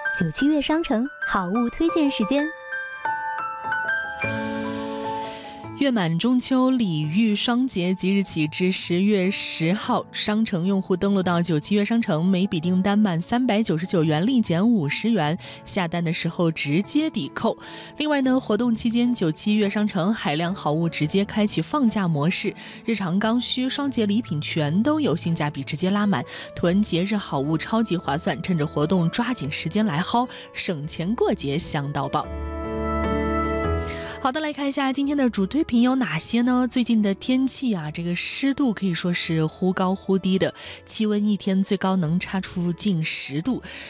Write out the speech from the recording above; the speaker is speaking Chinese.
97月商城好物推荐时间。 月满中秋礼遇双节即日起至10月10号，商城用户登录到97月商城，每笔订单满399元立减50元，下单的时候直接抵扣。另外呢，活动期间97月商城海量好物直接开启放价模式，日常刚需、双节礼品全都有性价比直接拉满，囤节日好物超级划算，趁着活动抓紧时间来薅，省钱过节香到爆。好的，来看一下今天的主推品有哪些呢？最近的天气啊，这个湿度可以说是忽高忽低的，气温一天最高能差出近10度。